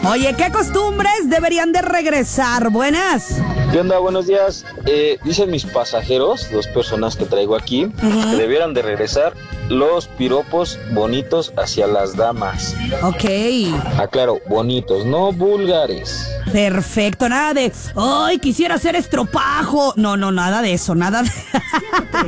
Oye, ¿qué costumbres deberían de regresar? Buenas. ¿Qué onda? Buenos días. Dicen mis pasajeros, 2 personas que traigo aquí, que debieran de regresar los piropos bonitos hacia las damas. Ok. Aclaro, bonitos, no vulgares. Perfecto, nada de, ay, quisiera hacer estropajo. No, nada de eso, nada de...